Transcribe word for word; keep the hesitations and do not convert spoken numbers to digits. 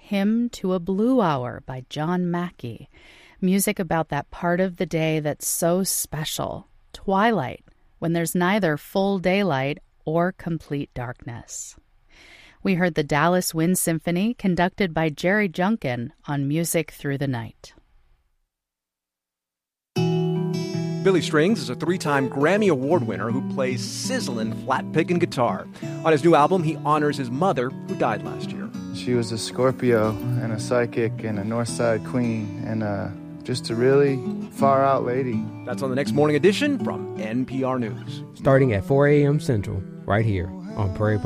Hymn to a Blue Hour by John Mackey. Music about that part of the day that's so special, twilight, when there's neither full daylight or complete darkness. We heard the Dallas Wind Symphony, conducted by Jerry Junkin, on Music Through the Night. Billy Strings is a three-time Grammy Award winner who plays sizzling flat-picking guitar. On his new album, he honors his mother, who died last year. She was a Scorpio and a psychic and a Northside queen and uh, just a really far-out lady. That's on the next Morning Edition from N P R News. Starting at four a.m. Central, right here on Prairie Public.